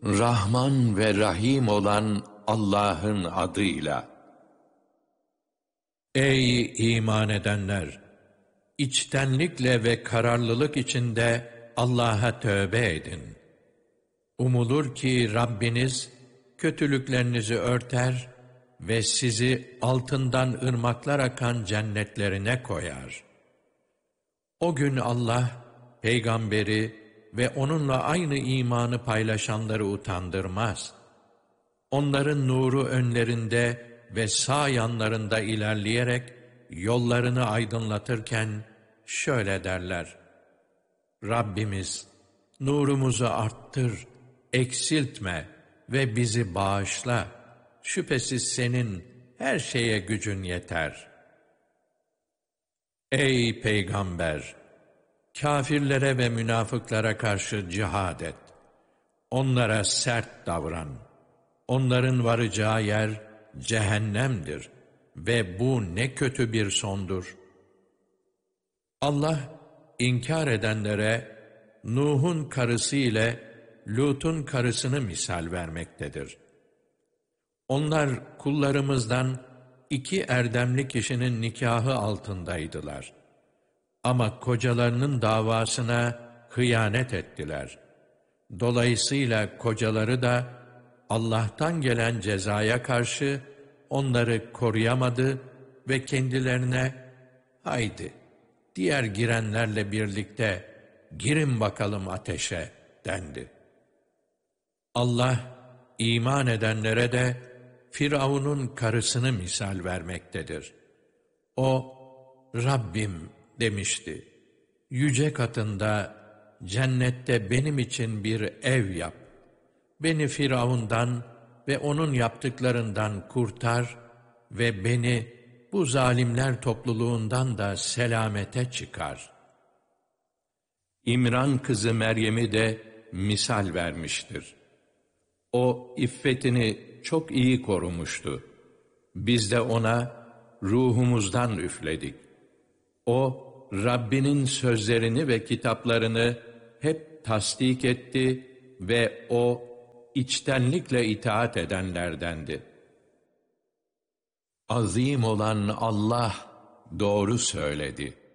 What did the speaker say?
Rahman ve Rahim olan Allah'ın adıyla. Ey iman edenler! İçtenlikle ve kararlılık içinde Allah'a tövbe edin. Umulur ki Rabbiniz kötülüklerinizi örter ve sizi altından ırmaklar akan cennetlerine koyar. O gün Allah, peygamberi ve onunla aynı imanı paylaşanları utandırmaz. Onların nuru önlerinde ve sağ yanlarında ilerleyerek yollarını aydınlatırken şöyle derler: Rabbimiz, nurumuzu arttır, eksiltme ve bizi bağışla. Şüphesiz senin her şeye gücün yeter. Ey Peygamber! Kâfirlere ve münafıklara karşı cihad et. Onlara sert davran. Onların varacağı yer cehennemdir ve bu ne kötü bir sondur. Allah, inkar edenlere Nuh'un karısı ile Lut'un karısını misal vermektedir. Onlar kullarımızdan iki erdemli kişinin nikahı altındaydılar. Ama kocalarının davasına hıyanet ettiler. Dolayısıyla kocaları da Allah'tan gelen cezaya karşı onları koruyamadı ve kendilerine haydi diğer girenlerle birlikte girin bakalım ateşe dendi. Allah iman edenlere de Firavun'un karısını misal vermektedir. O, Rabbim demişti, yüce katında cennette benim için bir ev yap. Beni Firavun'dan ve onun yaptıklarından kurtar ve beni bu zalimler topluluğundan da selamete çıkar. İmran kızı Meryem'i de misal vermiştir. O iffetini çok iyi korumuştu. Biz de ona ruhumuzdan üfledik. O, Rabbinin sözlerini ve kitaplarını hep tasdik etti ve o, içtenlikle itaat edenlerdendi. Azim olan Allah doğru söyledi.